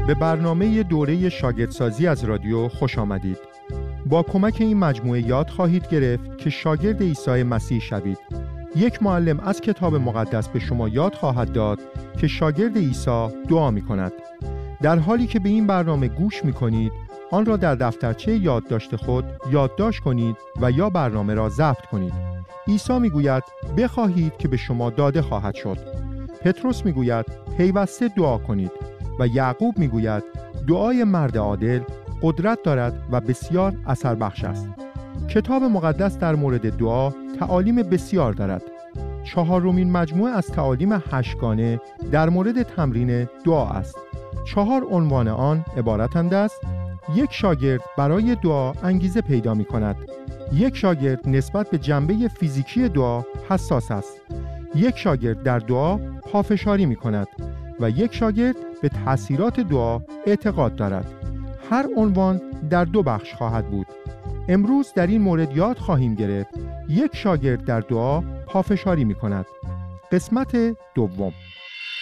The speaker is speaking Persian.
به برنامه دوره شاگردسازی از رادیو خوش آمدید. با کمک این مجموعه یاد خواهید گرفت که شاگرد عیسی مسیح شوید. یک معلم از کتاب مقدس به شما یاد خواهد داد که شاگرد عیسی دعا می کند. در حالی که به این برنامه گوش می کنید، آن را در دفترچه یادداشت خود یادداشت کنید و یا برنامه را ضبط کنید. عیسی می گوید بخواهید که به شما داده خواهد شد. پتروس می گوید پیوسته دعا کنید و یعقوب می گوید دعای مرد عادل قدرت دارد و بسیار اثر بخش است. کتاب مقدس در مورد دعا تعالیم بسیار دارد. 4مین مجموعه از تعالیم 8گانه در مورد تمرین دعا است. 4 عنوان آن عبارتند از: یک شاگرد برای دعا انگیزه پیدا می کند. یک شاگرد نسبت به جنبه فیزیکی دعا حساس است. یک شاگرد در دعا پافشاری می کند و یک شاگرد به تأثیرات دعا اعتقاد دارد. هر عنوان در 2 بخش خواهد بود. امروز در این مورد یاد خواهیم گرفت یک شاگرد در دعا پافشاری می کند. قسمت دوم.